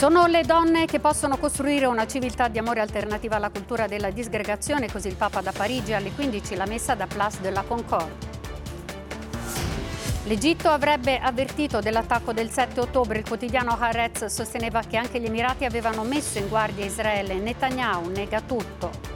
Sono le donne che possono costruire una civiltà di amore alternativa alla cultura della disgregazione, così il Papa da Parigi alle 15 la messa da Place de la Concorde. L'Egitto avrebbe avvertito dell'attacco del 7 ottobre, il quotidiano Haaretz sosteneva che anche gli Emirati avevano messo in guardia Israele, Netanyahu nega tutto.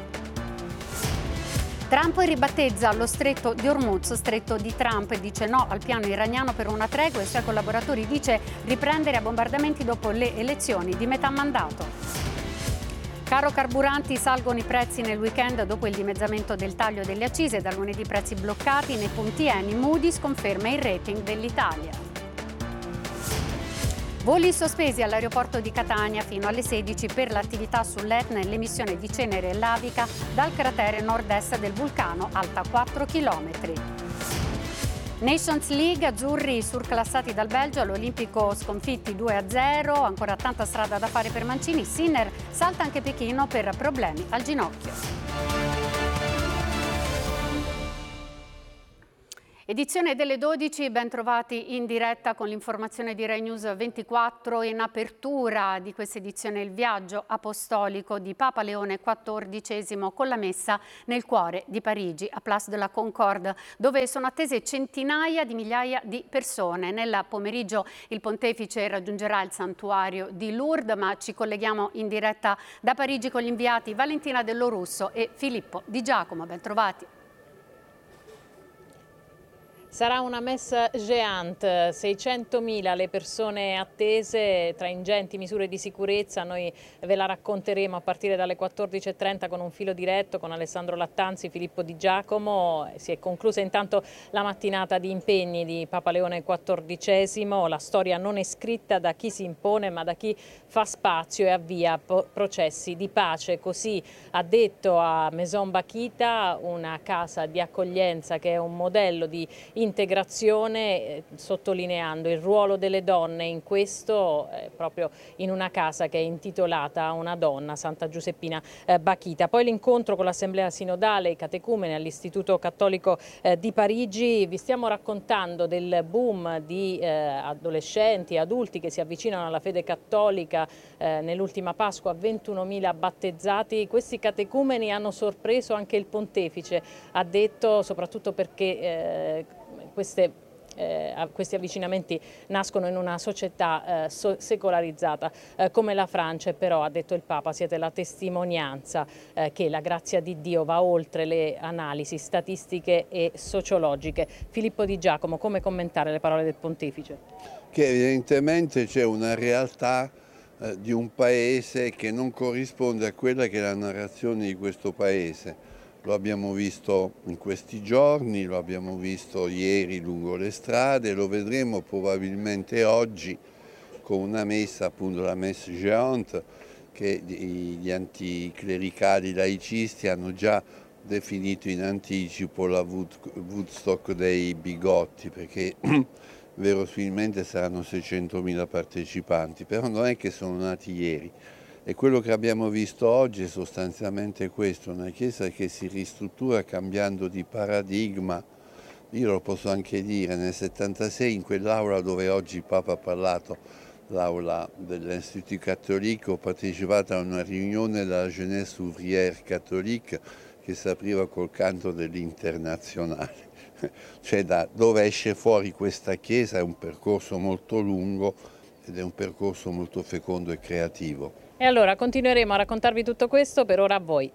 Trump ribattezza lo stretto di Hormuz, stretto di Trump, e dice no al piano iraniano per una tregua e ai suoi collaboratori dice riprendere a bombardamenti dopo le elezioni di metà mandato. Caro carburanti, salgono i prezzi nel weekend dopo il dimezzamento del taglio delle accise, da lunedì prezzi bloccati nei punti Eni, Moody's conferma il rating dell'Italia. Voli sospesi all'aeroporto di Catania fino alle 16 per l'attività sull'Etna e l'emissione di cenere lavica dal cratere nord-est del vulcano, alta 4 km. Nations League, azzurri surclassati dal Belgio, all'Olimpico sconfitti 2-0, ancora tanta strada da fare per Mancini, Sinner salta anche Pechino per problemi al ginocchio. Edizione delle 12, ben trovati in diretta con l'informazione di Rai News 24. In apertura di questa edizione il viaggio apostolico di Papa Leone XIV con la messa nel cuore di Parigi, a Place de la Concorde, dove sono attese centinaia di migliaia di persone. Nel pomeriggio il pontefice raggiungerà il santuario di Lourdes, ma ci colleghiamo in diretta da Parigi con gli inviati Valentina Dellorusso e Filippo Di Giacomo. Ben trovati. Sarà una messa géante, 600.000 le persone attese tra ingenti misure di sicurezza. Noi ve la racconteremo a partire dalle 14.30 con un filo diretto con Alessandro Lattanzi, Filippo Di Giacomo. Si è conclusa intanto la mattinata di impegni di Papa Leone XIV. La storia non è scritta da chi si impone ma da chi fa spazio e avvia processi di pace. Così ha detto a Maison Bakhita, una casa di accoglienza che è un modello di integrazione, sottolineando il ruolo delle donne in questo, proprio in una casa che è intitolata a una donna, Santa Giuseppina Bakhita. Poi l'incontro con l'Assemblea Sinodale, i catecumeni all'Istituto Cattolico di Parigi. Vi stiamo raccontando del boom di adolescenti e adulti che si avvicinano alla fede cattolica. Nell'ultima Pasqua 21.000 battezzati. Questi catecumeni hanno sorpreso anche il pontefice, ha detto, soprattutto perché questi avvicinamenti nascono in una società secolarizzata come la Francia, e però, ha detto il Papa, siete la testimonianza che la grazia di Dio va oltre le analisi statistiche e sociologiche. Filippo Di Giacomo, come commentare le parole del Pontefice? Che evidentemente c'è una realtà di un paese che non corrisponde a quella che è la narrazione di questo paese. Lo abbiamo visto in questi giorni, lo abbiamo visto ieri lungo le strade, lo vedremo probabilmente oggi con una messa, appunto la messa géante, che gli anticlericali laicisti hanno già definito in anticipo la Woodstock dei bigotti, perché verosimilmente saranno 600.000 partecipanti, però non è che sono nati ieri. E quello che abbiamo visto oggi è sostanzialmente questo, una Chiesa che si ristruttura cambiando di paradigma. Io lo posso anche dire, nel 76 in quell'aula dove oggi il Papa ha parlato, l'aula dell'Institut Catholique, ho partecipato a una riunione della Jeunesse Ouvrière Catholique che si apriva col canto dell'Internazionale. Cioè da dove esce fuori questa Chiesa è un percorso molto lungo ed è un percorso molto fecondo e creativo. E allora continueremo a raccontarvi tutto questo, per ora a voi.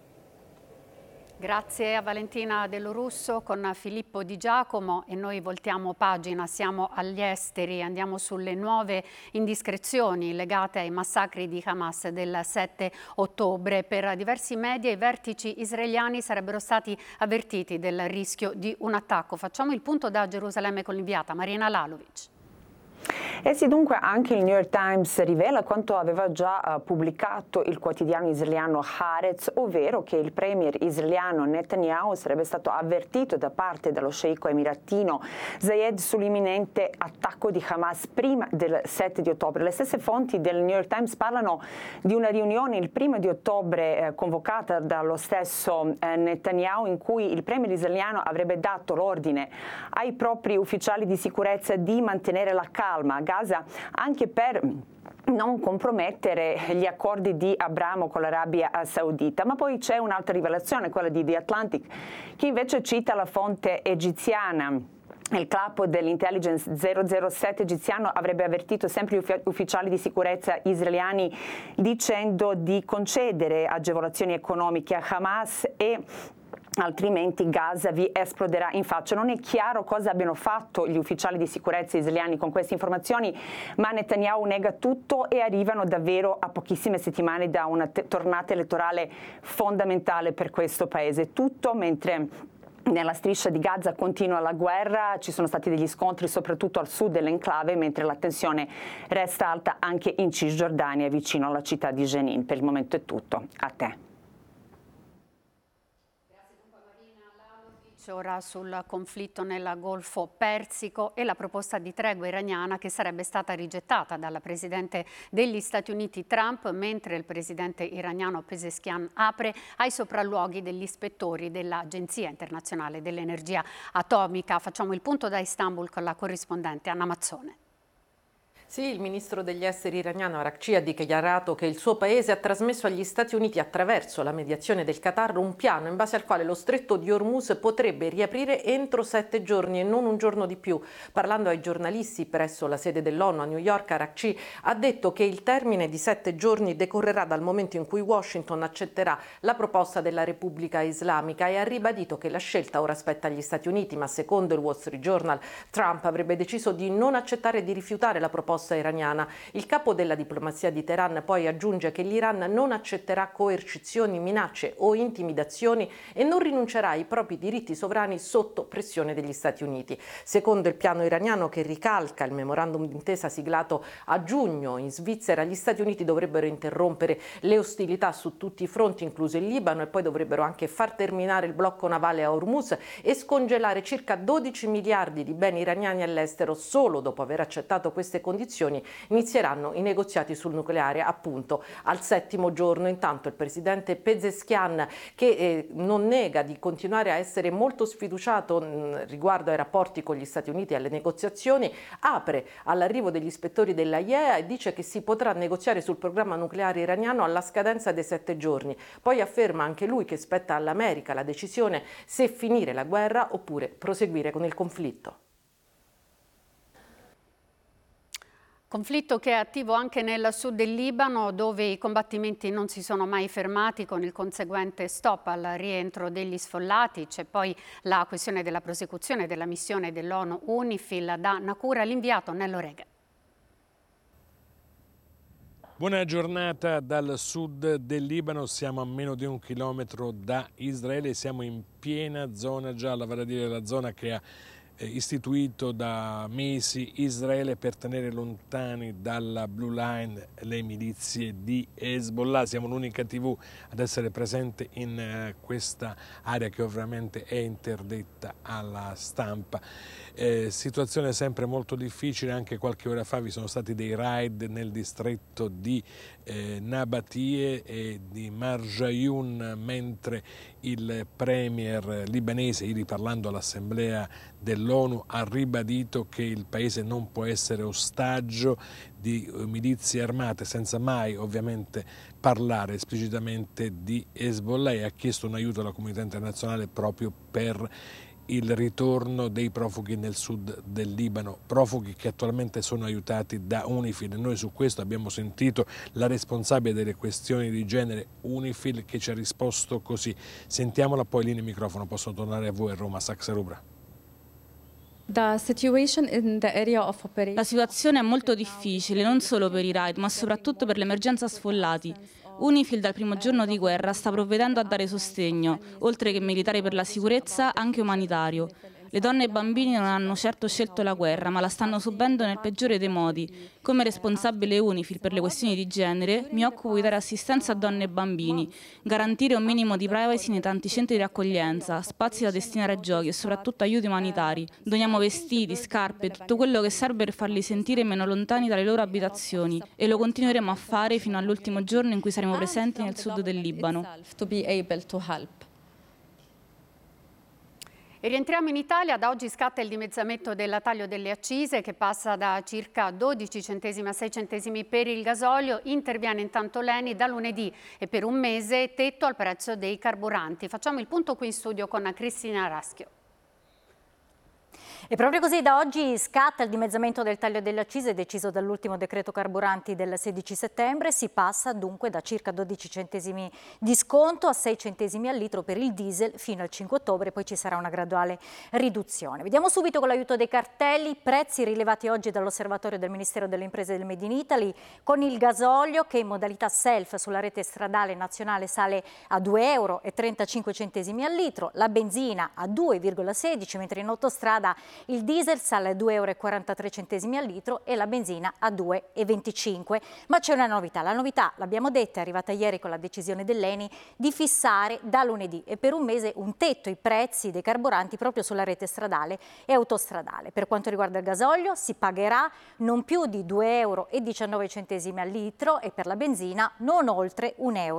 Grazie a Valentina Dellorusso con Filippo Di Giacomo, e noi voltiamo pagina, siamo agli esteri, andiamo sulle nuove indiscrezioni legate ai massacri di Hamas del 7 ottobre. Per diversi media i vertici israeliani sarebbero stati avvertiti del rischio di un attacco. Facciamo il punto da Gerusalemme con l'inviata Marina Lalovic. Eh sì, dunque anche il New York Times rivela quanto aveva già pubblicato il quotidiano israeliano Haaretz, ovvero che il premier israeliano Netanyahu sarebbe stato avvertito da parte dello sceicco emiratino Zayed sull'imminente attacco di Hamas prima del 7 di ottobre. Le stesse fonti del New York Times parlano di una riunione il 1 di ottobre convocata dallo stesso Netanyahu, in cui il premier israeliano avrebbe dato l'ordine ai propri ufficiali di sicurezza di mantenere la calma a Gaza, anche per non compromettere gli accordi di Abramo con l'Arabia Saudita. Ma poi c'è un'altra rivelazione, quella di The Atlantic, che invece cita la fonte egiziana. Il capo dell'intelligence 007 egiziano avrebbe avvertito sempre gli ufficiali di sicurezza israeliani dicendo di concedere agevolazioni economiche a Hamas e altrimenti Gaza vi esploderà in faccia. Non è chiaro cosa abbiano fatto gli ufficiali di sicurezza israeliani con queste informazioni, ma Netanyahu nega tutto e arrivano davvero a pochissime settimane da una tornata elettorale fondamentale per questo paese. Tutto mentre nella striscia di Gaza continua la guerra, ci sono stati degli scontri soprattutto al sud dell'enclave, mentre la tensione resta alta anche in Cisgiordania, vicino alla città di Jenin. Per il momento è tutto. A te. Ora sul conflitto nel Golfo Persico e la proposta di tregua iraniana che sarebbe stata rigettata dalla Presidente degli Stati Uniti Trump, mentre il Presidente iraniano Pezeshkian apre ai sopralluoghi degli ispettori dell'Agenzia Internazionale dell'Energia Atomica. Facciamo il punto da Istanbul con la corrispondente Anna Mazzone. Sì, il ministro degli esteri iraniano Araghchi ha dichiarato che il suo paese ha trasmesso agli Stati Uniti attraverso la mediazione del Qatar un piano in base al quale lo stretto di Hormuz potrebbe riaprire entro 7 giorni e non un giorno di più. Parlando ai giornalisti presso la sede dell'ONU a New York, Araghchi ha detto che il termine di 7 giorni decorrerà dal momento in cui Washington accetterà la proposta della Repubblica Islamica e ha ribadito che la scelta ora spetta agli Stati Uniti, ma secondo il Wall Street Journal Trump avrebbe deciso di non accettare e di rifiutare la proposta iraniana. Il capo della diplomazia di Teheran poi aggiunge che l'Iran non accetterà coercizioni, minacce o intimidazioni e non rinuncerà ai propri diritti sovrani sotto pressione degli Stati Uniti. Secondo il piano iraniano, che ricalca il memorandum d'intesa siglato a giugno in Svizzera, gli Stati Uniti dovrebbero interrompere le ostilità su tutti i fronti, incluso il Libano, e poi dovrebbero anche far terminare il blocco navale a Hormuz e scongelare circa 12 miliardi di beni iraniani all'estero. Solo dopo aver accettato queste condizioni inizieranno i negoziati sul nucleare, appunto al 7° giorno. Intanto il presidente Pezeshkian, che non nega di continuare a essere molto sfiduciato riguardo ai rapporti con gli Stati Uniti e alle negoziazioni, apre all'arrivo degli ispettori della IAEA e dice che si potrà negoziare sul programma nucleare iraniano alla scadenza dei 7 giorni. Poi afferma anche lui che spetta all'America la decisione se finire la guerra oppure proseguire con il conflitto. Conflitto che è attivo anche nel sud del Libano, dove i combattimenti non si sono mai fermati, con il conseguente stop al rientro degli sfollati. C'è poi la questione della prosecuzione della missione dell'ONU UNIFIL. Da Naqoura l'inviato Nello Rega. Buona giornata dal sud del Libano, siamo a meno di 1 chilometro da Israele, siamo in piena zona gialla, vale a dire la zona che ha istituito da mesi Israele per tenere lontani dalla Blue Line le milizie di Hezbollah. Siamo l'unica TV ad essere presente in questa area che ovviamente è interdetta alla stampa. Situazione sempre molto difficile, anche qualche ora fa vi sono stati dei raid nel distretto di Nabatie e di Marjayoun, mentre il premier libanese, ieri parlando all'assemblea dell'ONU, ha ribadito che il paese non può essere ostaggio di milizie armate, senza mai ovviamente parlare esplicitamente di Hezbollah, e ha chiesto un aiuto alla comunità internazionale proprio per il ritorno dei profughi nel sud del Libano, profughi che attualmente sono aiutati da UNIFIL. Noi su questo abbiamo sentito la responsabile delle questioni di genere UNIFIL, che ci ha risposto così. Sentiamola, poi linea microfono, posso tornare a voi a Roma. Saxa Rubra. La situazione è molto difficile, non solo per i raid, ma soprattutto per l'emergenza sfollati. UNIFIL dal primo giorno di guerra sta provvedendo a dare sostegno, oltre che militare per la sicurezza, anche umanitario. Le donne e i bambini non hanno certo scelto la guerra, ma la stanno subendo nel peggiore dei modi. Come responsabile UNIFIL per le questioni di genere, mi occupo di dare assistenza a donne e bambini, garantire un minimo di privacy nei tanti centri di accoglienza, spazi da destinare a giochi e soprattutto aiuti umanitari. Doniamo vestiti, scarpe, tutto quello che serve per farli sentire meno lontani dalle loro abitazioni, e lo continueremo a fare fino all'ultimo giorno in cui saremo presenti nel sud del Libano. E rientriamo in Italia. Da oggi scatta il dimezzamento del taglio delle accise, che passa da circa 12 centesimi a 6 centesimi per il gasolio. Interviene intanto l'ENI da lunedì e per un mese tetto al prezzo dei carburanti. Facciamo il punto qui in studio con Cristina Raschio. E proprio così da oggi scatta il dimezzamento del taglio delle accise deciso dall'ultimo decreto carburanti del 16 settembre. Si passa dunque da circa 12 centesimi di sconto a 6 centesimi al litro per il diesel fino al 5 ottobre, poi ci sarà una graduale riduzione. Vediamo subito con l'aiuto dei cartelli, prezzi rilevati oggi dall'osservatorio del Ministero delle Imprese del Made in Italy, con il gasolio che in modalità self sulla rete stradale nazionale sale a 2,35 euro al litro, la benzina a 2,16, mentre in autostrada il diesel sale a 2,43 euro al litro e la benzina a 2,25. Ma c'è una novità. La novità, l'abbiamo detta, è arrivata ieri con la decisione dell'ENI di fissare da lunedì e per un mese un tetto ai prezzi dei carburanti proprio sulla rete stradale e autostradale. Per quanto riguarda il gasolio si pagherà non più di 2,19 euro al litro e per la benzina non oltre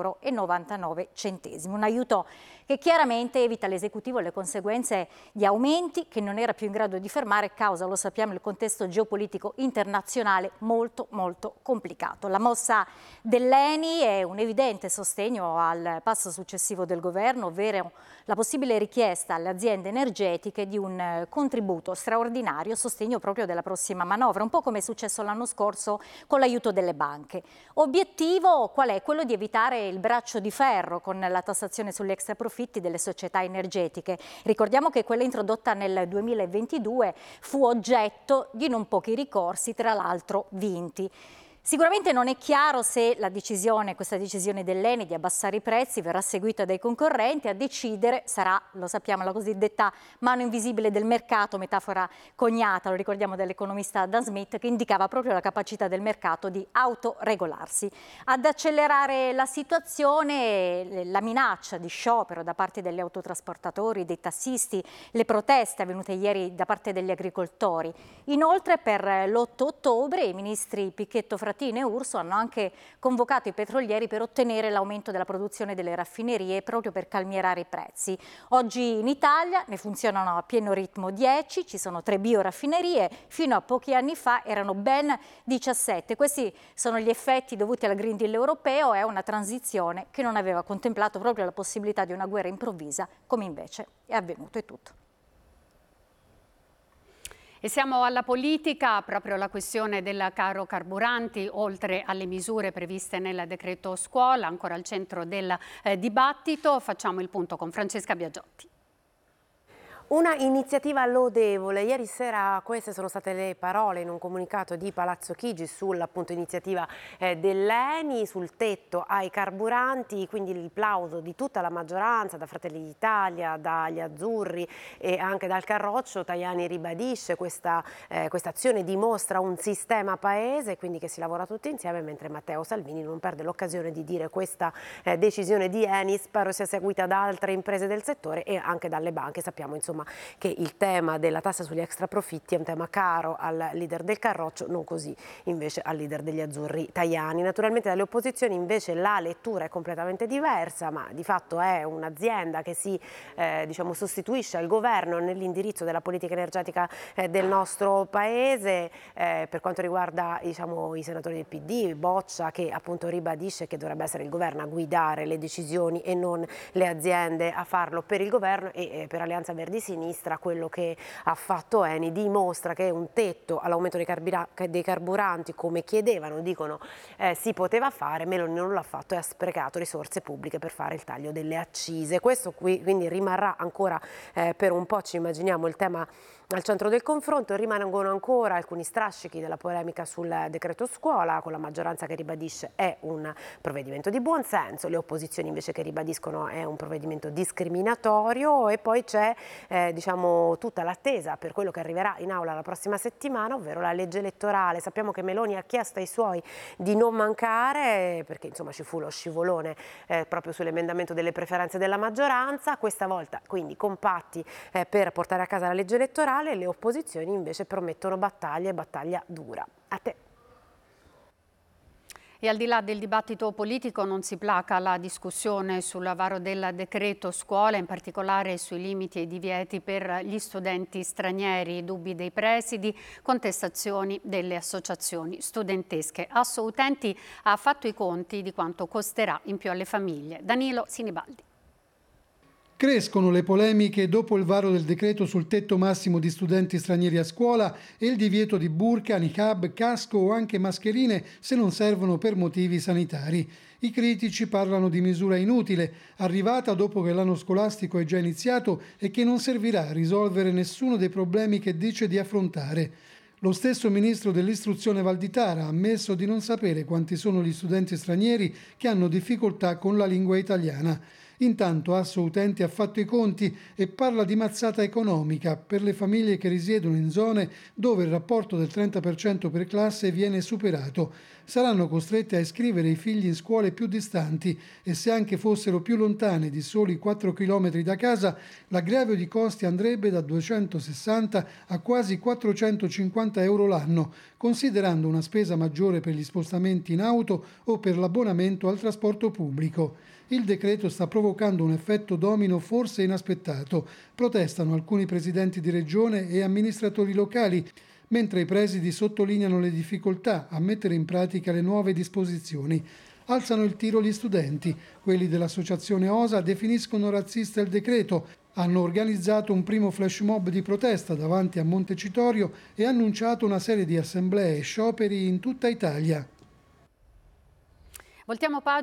1,99 euro. Un aiuto che chiaramente evita all'esecutivo le conseguenze di aumenti che non era più in grado di fermare causa, lo sappiamo, il contesto geopolitico internazionale molto complicato. La mossa dell'ENI è un evidente sostegno al passo successivo del governo, ovvero la possibile richiesta alle aziende energetiche di un contributo straordinario a sostegno proprio della prossima manovra, un po' come è successo l'anno scorso con l'aiuto delle banche. Obiettivo qual è? Quello di evitare il braccio di ferro con la tassazione sugli extraprofitti delle società energetiche. Ricordiamo che quella introdotta nel 2022 fu oggetto di non pochi ricorsi, tra l'altro vinti. Sicuramente non è chiaro se questa decisione dell'ENI di abbassare i prezzi verrà seguita dai concorrenti. A decidere sarà, lo sappiamo, la cosiddetta mano invisibile del mercato, metafora coniata, lo ricordiamo, dell'economista Adam Smith, che indicava proprio la capacità del mercato di autoregolarsi. Ad accelerare la situazione la minaccia di sciopero da parte degli autotrasportatori, dei tassisti, le proteste avvenute ieri da parte degli agricoltori. Inoltre per l'8 ottobre i ministri Pichetto Frattini e Urso hanno anche convocato i petrolieri per ottenere l'aumento della produzione delle raffinerie proprio per calmierare i prezzi. Oggi in Italia ne funzionano a pieno ritmo 10, ci sono 3 bioraffinerie, fino a pochi anni fa erano ben 17. Questi sono gli effetti dovuti al Green Deal europeo e a una transizione che non aveva contemplato proprio la possibilità di una guerra improvvisa, come invece è avvenuto. È tutto. E siamo alla politica, proprio la questione del caro carburanti, oltre alle misure previste nel decreto scuola, ancora al centro del dibattito. Facciamo il punto con Francesca Biagiotti. Una iniziativa lodevole. Ieri sera queste sono state le parole in un comunicato di Palazzo Chigi sull'appunto iniziativa dell'ENI, sul tetto ai carburanti, quindi il plauso di tutta la maggioranza, da Fratelli d'Italia, dagli Azzurri e anche dal Carroccio. Tajani ribadisce questa azione dimostra un sistema paese, quindi che si lavora tutti insieme, mentre Matteo Salvini non perde l'occasione di dire questa decisione di ENI spero sia seguita da altre imprese del settore e anche dalle banche. Sappiamo insomma che il tema della tassa sugli extraprofitti è un tema caro al leader del Carroccio, non così invece al leader degli Azzurri Tajani. Naturalmente dalle opposizioni invece la lettura è completamente diversa, ma di fatto è un'azienda che si sostituisce al governo nell'indirizzo della politica energetica del nostro paese. Per quanto riguarda i senatori del PD, Boccia che appunto ribadisce che dovrebbe essere il governo a guidare le decisioni e non le aziende a farlo per il governo, e per Alleanza Verdi Sinistra quello che ha fatto ENI dimostra che un tetto all'aumento dei carburanti, come chiedevano, dicono, si poteva fare. Meloni non l'ha fatto e ha sprecato risorse pubbliche per fare il taglio delle accise. Questo qui quindi rimarrà ancora per un po', ci immaginiamo, il tema al centro del confronto. Rimangono ancora alcuni strascichi della polemica sul decreto scuola, con la maggioranza che ribadisce è un provvedimento di buon senso, le opposizioni invece che ribadiscono è un provvedimento discriminatorio, e poi c'è tutta l'attesa per quello che arriverà in aula la prossima settimana, ovvero la legge elettorale. Sappiamo che Meloni ha chiesto ai suoi di non mancare, perché insomma ci fu lo scivolone proprio sull'emendamento delle preferenze della maggioranza. Questa volta quindi compatti per portare a casa la legge elettorale, le opposizioni invece promettono battaglia dura. A te. E al di là del dibattito politico non si placa la discussione sul varo del decreto scuola, in particolare sui limiti e divieti per gli studenti stranieri, dubbi dei presidi, contestazioni delle associazioni studentesche. Assoutenti ha fatto i conti di quanto costerà in più alle famiglie. Danilo Sinibaldi. Crescono le polemiche dopo il varo del decreto sul tetto massimo di studenti stranieri a scuola e il divieto di burka, niqab, casco o anche mascherine se non servono per motivi sanitari. I critici parlano di misura inutile, arrivata dopo che l'anno scolastico è già iniziato e che non servirà a risolvere nessuno dei problemi che dice di affrontare. Lo stesso ministro dell'istruzione Valditara ha ammesso di non sapere quanti sono gli studenti stranieri che hanno difficoltà con la lingua italiana. Intanto Assoutenti ha fatto i conti e parla di mazzata economica per le famiglie che risiedono in zone dove il rapporto del 30% per classe viene superato. Saranno costrette a iscrivere i figli in scuole più distanti e se anche fossero più lontane di soli 4 km da casa, l'aggravio di costi andrebbe da 260 a quasi 450 euro l'anno, considerando una spesa maggiore per gli spostamenti in auto o per l'abbonamento al trasporto pubblico. Il decreto sta provocando un effetto domino forse inaspettato. Protestano alcuni presidenti di regione e amministratori locali, mentre i presidi sottolineano le difficoltà a mettere in pratica le nuove disposizioni. Alzano il tiro gli studenti. Quelli dell'associazione OSA definiscono razzista il decreto. Hanno organizzato un primo flash mob di protesta davanti a Montecitorio e annunciato una serie di assemblee e scioperi in tutta Italia. Voltiamo pagina.